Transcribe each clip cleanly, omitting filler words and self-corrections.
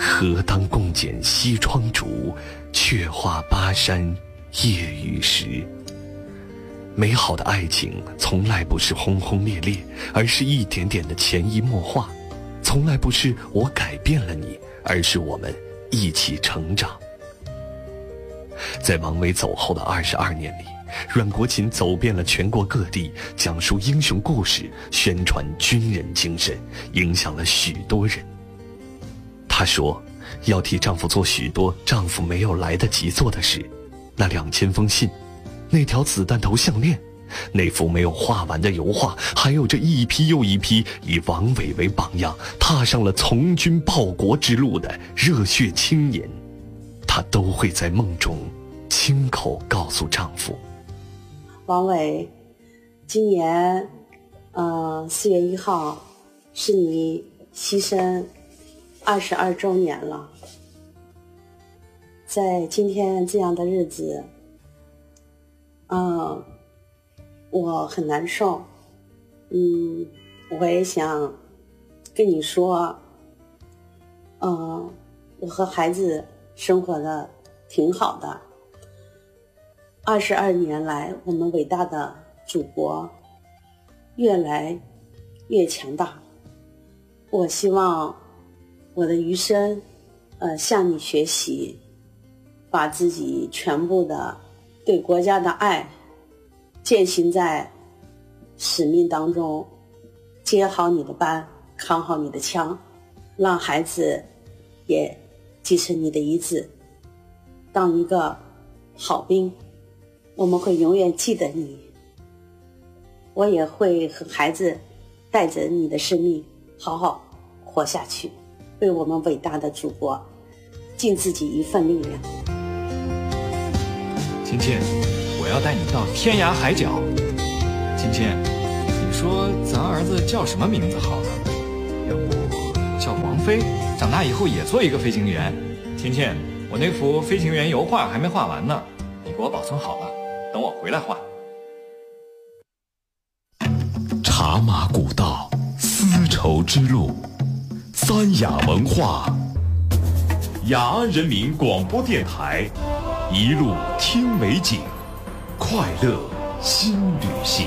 何当共剪西窗烛，却话巴山夜雨时。美好的爱情从来不是轰轰烈烈，而是一点点的潜移默化，从来不是我改变了你，而是我们一起成长。在王维走后的22年里，阮国勤走遍了全国各地，讲述英雄故事，宣传军人精神，影响了许多人。她说要替丈夫做许多丈夫没有来得及做的事，那2000封信，那条子弹头项链，那幅没有画完的油画，还有这一批又一批以王伟为榜样踏上了从军报国之路的热血青年，她都会在梦中亲口告诉丈夫。 王伟，今年4月1号是你牺牲22周年了。在今天这样的日子，我很难受。我也想跟你说，我和孩子生活的挺好的。22年来，我们伟大的祖国越来越强大。我希望我的余生，向你学习，把自己全部的对国家的爱践行在使命当中，接好你的班，扛好你的枪，让孩子也继承你的遗志，当一个好兵。我们会永远记得你，我也会和孩子带着你的生命好好活下去，为我们伟大的祖国尽自己一份力量。 亲亲，我要带你到天涯海角。亲亲，你说咱儿子叫什么名字好呢？要不叫王飞，长大以后也做一个飞行员。亲亲，我那幅飞行员油画还没画完呢，你给我保存好了，等我回来画。 茶马古道，丝绸之路，三雅文化，雅安人民广播电台，一路听美景，快乐新旅行。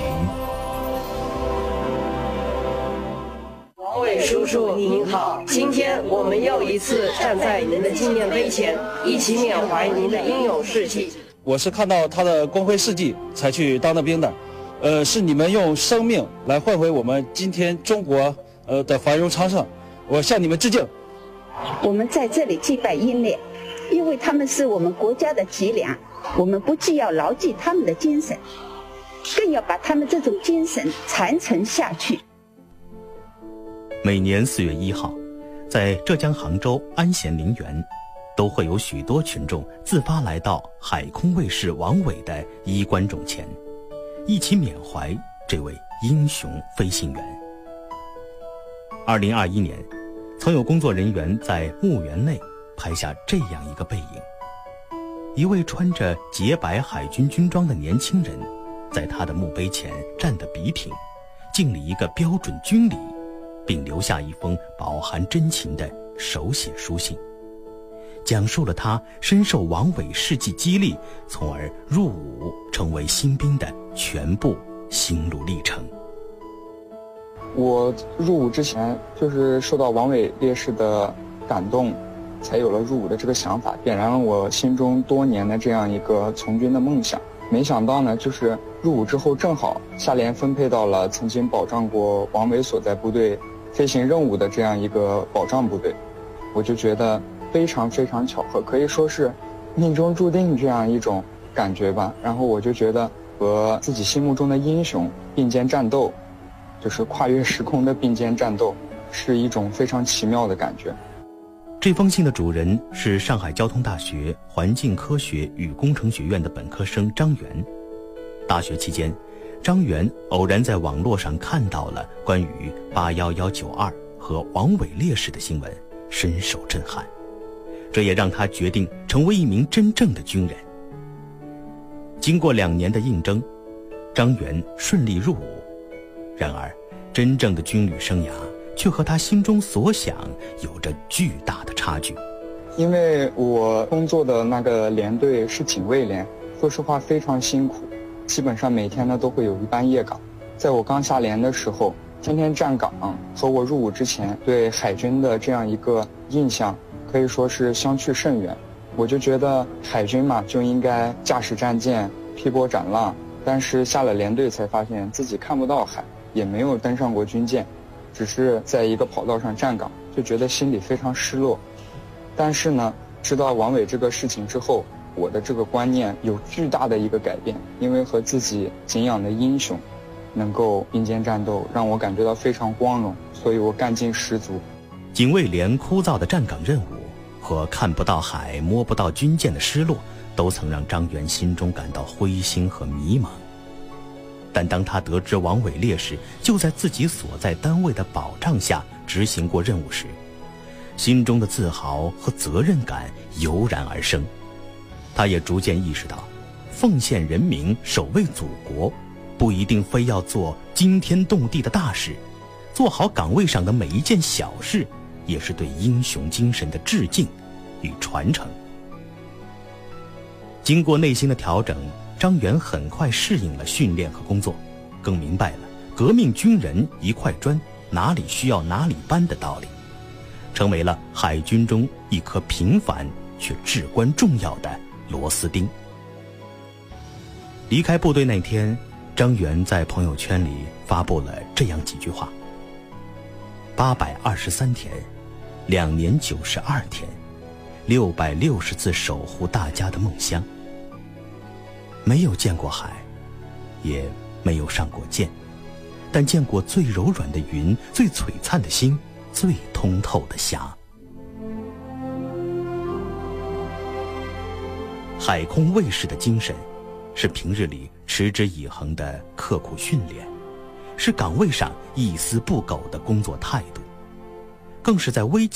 王伟叔叔您好，今天我们又一次站在您的纪念碑前，一起缅怀您的英勇事迹。 我是看到他的光辉事迹才去当的兵的，是你们用生命来换回我们今天中国的繁荣昌盛，我向你们致敬。 我们在这里祭拜英烈，因为他们是我们国家的脊梁，我们不仅要牢记他们的精神，更要把他们这种精神传承下去。 每年4月1号，在浙江杭州安贤陵园，都会有许多群众自发来到海空卫士王伟的衣冠冢前，一起缅怀这位英雄飞行员。2021年，曾有工作人员在墓园内拍下这样一个背影：一位穿着洁白海军军装的年轻人，在他的墓碑前站得笔挺，敬礼一个标准军礼，并留下一封饱含真情的手写书信，讲述了他深受王伟事迹激励，从而入伍成为新兵的全部心路历程。 我入伍之前就是受到王伟烈士的感动，才有了入伍的这个想法，点燃了我心中多年的这样一个从军的梦想。没想到呢，就是入伍之后正好下连分配到了曾经保障过王伟所在部队飞行任务的这样一个保障部队，我就觉得非常非常巧合，可以说是命中注定这样一种感觉吧。然后我就觉得和自己心目中的英雄并肩战斗，就是跨越时空的并肩战斗，是一种非常奇妙的感觉。 这封信的主人是上海交通大学环境科学与工程学院的本科生张元。大学期间，张元偶然在网络上看到了关于81192和王伟烈士的新闻，深受震撼，这也让他决定成为一名真正的军人。经过2年的应征，张元顺利入伍。然而，真正的军旅生涯却和他心中所想有着巨大的差差距。 因为我工作的那个连队是警卫连，说实话非常辛苦，基本上每天呢都会有一班夜岗。在我刚下连的时候，天天站岗，和我入伍之前对海军的这样一个印象可以说是相去甚远。我就觉得海军嘛就应该驾驶战舰劈波斩浪，但是下了连队才发现自己看不到海，也没有登上过军舰，只是在一个跑道上站岗，就觉得心里非常失落。但是呢，知道王伟这个事情之后，我的这个观念有巨大的一个改变，因为和自己敬仰的英雄能够并肩战斗，让我感觉到非常光荣，所以我干劲十足。 警卫连枯燥的站岗任务和看不到海、摸不到军舰的失落，都曾让张元心中感到灰心和迷茫。但当他得知王伟烈士就在自己所在单位的保障下执行过任务时，心中的自豪和责任感油然而生。他也逐渐意识到，奉献人民、守卫祖国，不一定非要做惊天动地的大事，做好岗位上的每一件小事，也是对英雄精神的致敬与传承。经过内心的调整，张元很快适应了训练和工作，更明白了革命军人一块砖，哪里需要哪里搬的道理，成为了海军中一颗平凡却至关重要的螺丝钉。离开部队那天，张元在朋友圈里发布了这样几句话：823天，2年92天，660次守护大家的梦乡。没有见过海，也没有上过舰，但见过最柔软的云，最璀璨的星，最通透的霞。海空卫士的精神，是平日里持之以恒的刻苦训练，是岗位上一丝不苟的工作态度，更是在危